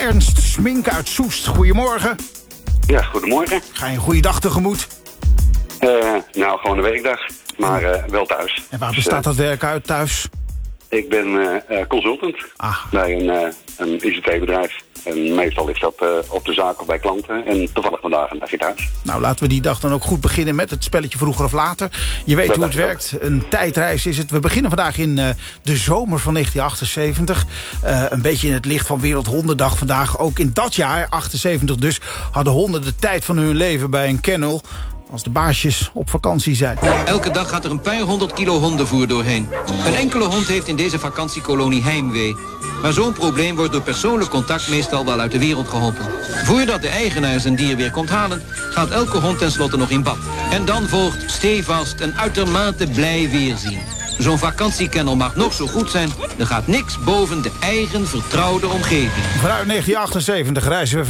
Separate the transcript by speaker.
Speaker 1: Ernst Smink uit Soest. Goedemorgen.
Speaker 2: Ja, goedemorgen.
Speaker 1: Ga je een goede dag tegemoet?
Speaker 2: Nou, gewoon een werkdag, maar wel thuis.
Speaker 1: En waar bestaat dat werk uit thuis?
Speaker 2: Ik ben consultant bij een ICT-bedrijf. En meestal is dat op de zaak of bij klanten. En toevallig vandaag een dagje thuis.
Speaker 1: Nou, laten we die dag dan ook goed beginnen met het spelletje vroeger of later. Je weet hoe het werkt. Een tijdreis is het. We beginnen vandaag in de zomer van 1978. Een beetje in het licht van Wereldhondendag vandaag. Ook in dat jaar, 78 dus, hadden honden de tijd van hun leven bij een kennel. Als de baasjes op vakantie zijn.
Speaker 3: Elke dag gaat er een paar 100 kilo hondenvoer doorheen. Een enkele hond heeft in deze vakantiekolonie heimwee. Maar zo'n probleem wordt door persoonlijk contact meestal wel uit de wereld geholpen. Voordat de eigenaar zijn dier weer komt halen, gaat elke hond tenslotte nog in bad. En dan volgt stevast een uitermate blij weerzien. Zo'n vakantiekennel mag nog zo goed zijn, er gaat niks boven de eigen vertrouwde omgeving.
Speaker 1: Vanuit 1978 reizen we